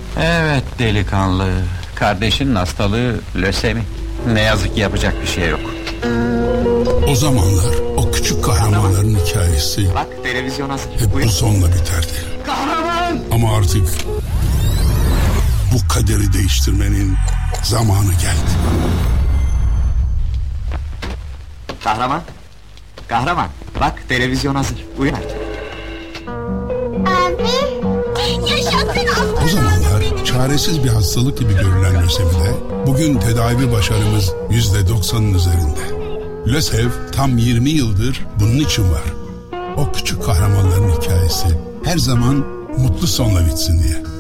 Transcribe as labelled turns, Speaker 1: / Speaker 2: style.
Speaker 1: Evet delikanlı, kardeşinin hastalığı lösemi. Ne yazık ki yapacak bir şey yok.
Speaker 2: O zamanlar o küçük kahramanların hikayesi
Speaker 1: Bak televizyon hazır.
Speaker 2: hep bu sonla biterdi.
Speaker 1: Kahraman!
Speaker 2: Ama artık bu kaderi değiştirmenin zamanı geldi.
Speaker 1: Kahraman! Kahraman! Bak televizyon hazır. Uyan artık.
Speaker 3: Abi! Yaşasın
Speaker 2: O zamanlar çaresiz bir hastalık gibi görülen lösemide bugün tedavi başarımız %90'ın üzerinde. LÖSEV tam 20 yıldır bunun için var. O küçük kahramanların hikayesi her zaman mutlu sonla bitsin diye.